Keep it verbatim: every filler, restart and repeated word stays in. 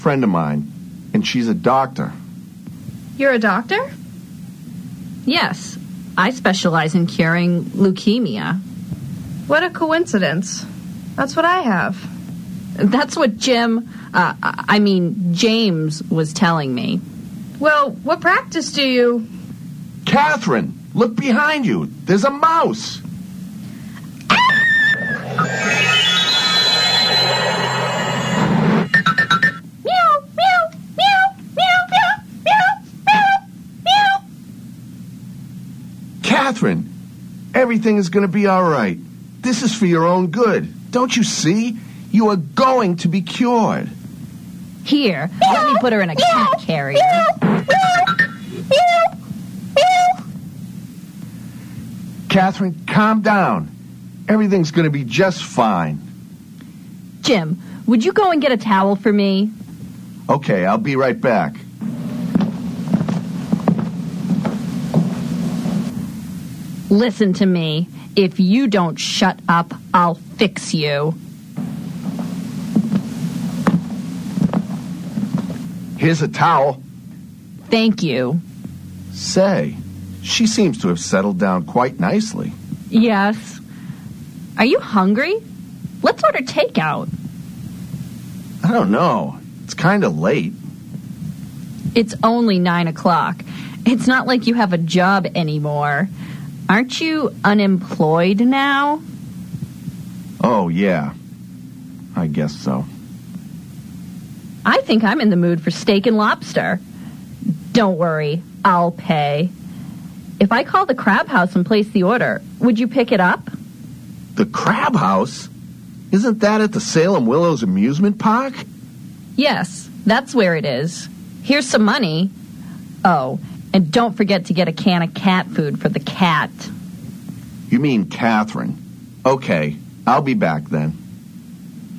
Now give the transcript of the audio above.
friend of mine, and she's a doctor. You're a doctor? Yes, I specialize in curing leukemia. What a coincidence. That's what I have. That's what Jim, uh, I mean, James was telling me. Well, what practice do you... Catherine, look behind you. There's a mouse. Catherine, everything is going to be all right. This is for your own good. Don't you see? You are going to be cured. Here, let me put her in a cat carrier. Catherine, calm down. Everything's going to be just fine. Jim, would you go and get a towel for me? Okay, I'll be right back. Listen to me. If you don't shut up, I'll fix you. Here's a towel. Thank you. Say, she seems to have settled down quite nicely. Yes. Are you hungry? Let's order takeout. I don't know. It's kind of late. It's only nine o'clock. It's not like you have a job anymore. Aren't you unemployed now? Oh, yeah. I guess so. I think I'm in the mood for steak and lobster. Don't worry, I'll pay. If I call the Crab House and place the order, would you pick it up? The Crab House? Isn't that at the Salem Willows Amusement Park? Yes, that's where it is. Here's some money. Oh, and don't forget to get a can of cat food for the cat. You mean Catherine. Okay, I'll be back then.